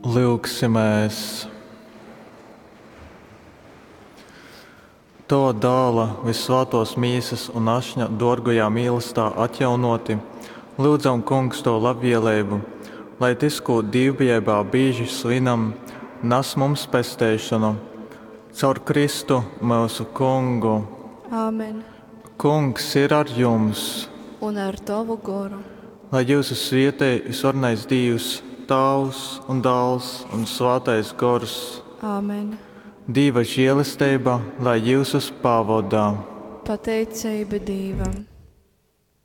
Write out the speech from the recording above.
Lūksimies. To dāla visvētos mīsas un ašņa dārgajā mīlestībā atjaunoti, lūdzam Kungs to labvēlību, lai tas, ko dievbijībā bieži svinam, nes mums pestīšanu. Caur Kristu mūsu Kungu. Āmen. Kungs ir ar jums. Un ar tavu garu. Lai jūsu svētī visvarnais Dievs, Tēvs un Dēls un Svētais Gars. Āmen. Dieva žēlastība, lai jūs pavadā. Pateicība Dievam.